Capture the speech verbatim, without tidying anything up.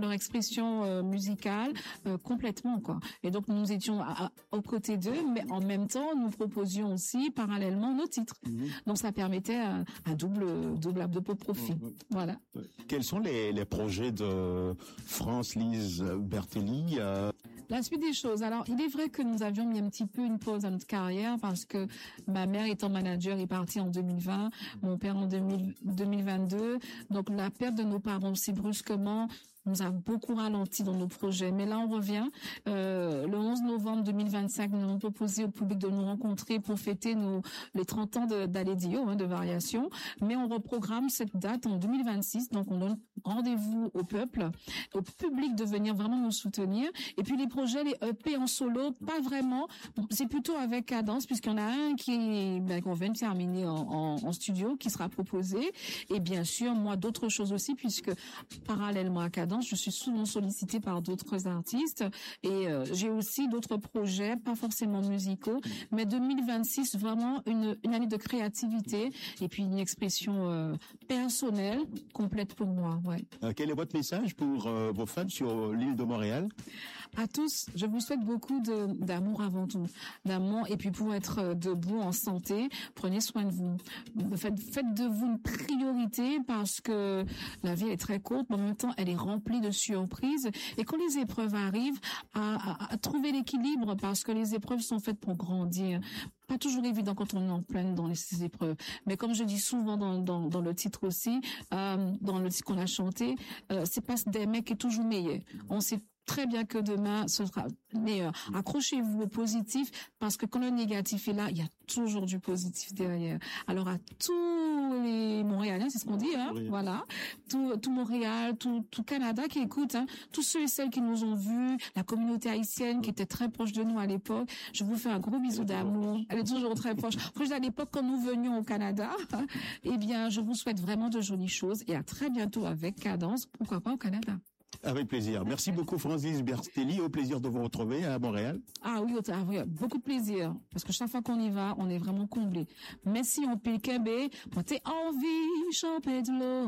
leur expression euh, musicale euh, complètement, quoi. Et donc nous étions à, à, aux côtés d'eux, mais en même temps nous proposions aussi parallèlement nos titres. Mmh. Donc ça permettait un, un double double de profit. Mmh. Voilà. Quels sont les, les projets de France-Lise Bertelli? euh... La suite des choses. Alors, il est vrai que nous avions mis un petit peu une pause à notre carrière parce que ma mère étant manager est partie en deux mille vingt, mon père en deux mille vingt-deux. Donc, la perte de nos parents aussi brusquement nous a beaucoup ralenti dans nos projets. Mais là, on revient. Euh, le onze novembre deux mille vingt-cinq, nous avons proposé au public de nous rencontrer pour fêter nos, les trente ans d'Aledio, hein, de Variation. Mais on reprogramme cette date en deux mille vingt-six. Donc, on donne rendez-vous au peuple, au public de venir vraiment nous soutenir. Et puis, les projets, les E P en solo, pas vraiment. C'est plutôt avec Cadence, puisqu'il y en a un qui, ben, qu'on vient de terminer en, en, en studio, qui sera proposé. Et bien sûr, moi, d'autres choses aussi, puisque parallèlement à Cadence, je suis souvent sollicitée par d'autres artistes et euh, j'ai aussi d'autres projets, pas forcément musicaux, mais deux mille vingt-six, vraiment une, une année de créativité et puis une expression euh, personnelle complète pour moi. Ouais. Euh, quel est votre message pour euh, vos fans sur l'île de Montréal? À tous, je vous souhaite beaucoup de, d'amour avant tout, d'amour et puis pour être debout en santé, prenez soin de vous. Faites, faites de vous une priorité parce que la vie est très courte, mais en même temps elle est remplie de surprises et quand les épreuves arrivent, à, à, à trouver l'équilibre parce que les épreuves sont faites pour grandir. Pas toujours évident quand on est en pleine dans ces épreuves. Mais comme je dis souvent dans, dans, dans le titre aussi, euh, dans le titre qu'on a chanté, euh, c'est pas des mecs qui est toujours meilleur. On sait très bien que demain, ce sera meilleur. Accrochez-vous au positif parce que quand le négatif est là, il y a toujours du positif derrière. Alors à tous les Montréalais, c'est ce qu'on dit, hein, oui. Voilà, tout, tout Montréal, tout, tout Canada qui écoute, hein, tous ceux et celles qui nous ont vus, la communauté haïtienne qui était très proche de nous à l'époque, je vous fais un gros bisou d'amour. Elle est toujours très proche. Proche à l'époque quand nous venions au Canada, eh bien, je vous souhaite vraiment de jolies choses et à très bientôt avec Cadence, pourquoi pas au Canada. Avec plaisir. Merci beaucoup, France-Lise Bertelli. Au plaisir de vous retrouver à Montréal. Ah oui, beaucoup de plaisir. Parce que chaque fois qu'on y va, on est vraiment comblé. Merci, on pique, moi t'es envie, champé de l'eau.